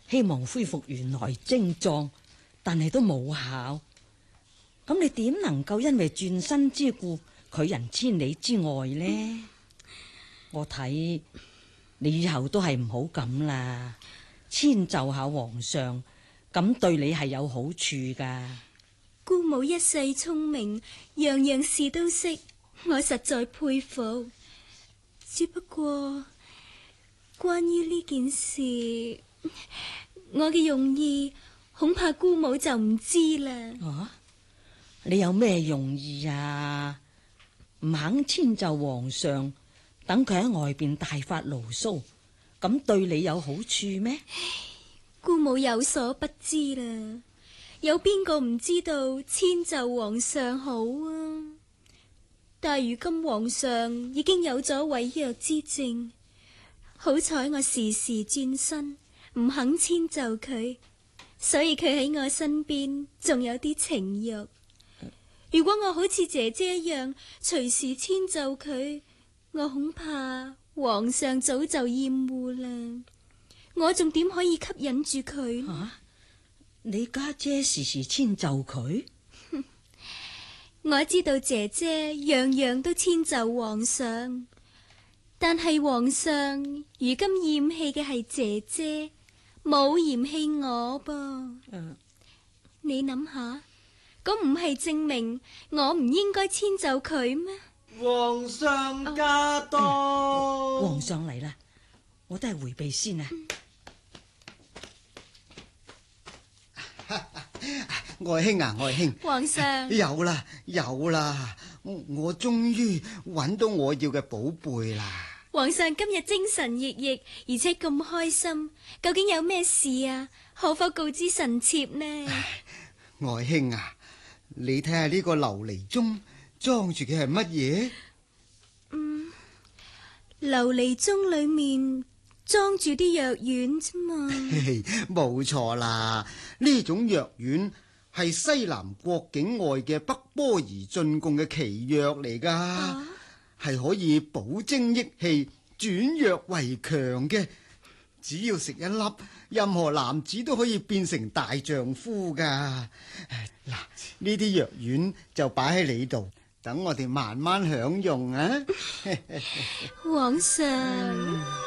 希望恢復原來精壯，但係都冇效。咁你點能夠因為轉身之故拒人千里之外呢？我睇你以後都係唔好咁啦，遷就下皇上，咁對你係有好處噶。 姑母一世聰明，樣樣事都識，我實在佩服。只不過關於呢件事，我嘅用意恐怕姑母就唔知啦。 啊？你有咩用意啊？唔肯遷就皇上，等佢喺外邊大發牢騷，咁對你有好處咩？ 姑母有所不知啦，有邊個唔知道遷就皇上好啊？但如今皇上已經有咗毀約之症，好彩我時時轉身，唔肯遷就佢，所以佢喺我身邊仲有啲情慾。如果我好似姐姐一樣隨時遷就佢，我恐怕皇上早就厭惡啦。我仲點可以吸引住佢？ 你家姐時時遷就佢？ 我知道姐姐樣樣都遷就皇上，但係皇上如今厭棄嘅係姐姐，冇嫌棄我噃。你諗下，咁唔係證明我唔應該遷就佢咩？ 皇上駕到！ 皇上嚟啦，我都係回避先啊。 愛卿啊，愛卿， 皇上有啦，我終於揾到我要嘅寶貝啦！ 皇上今日精神奕奕，而且咁開心，究竟有咩事啊？可否告知臣妾呢？ 愛卿啊，你睇下呢個琉璃鐘裝住嘅係乜嘢？ 琉璃鐘裏面裝住啲藥丸啫嘛。 冇錯啦，呢種藥丸係西南國境外嘅北波兒進貢嘅奇藥嚟噶，係可以補精益氣、轉弱為強嘅。只要食一粒，任何男子都可以變成大丈夫噶。嗱，呢啲藥丸就擺喺你度，等我哋慢慢享用啊。 皇上。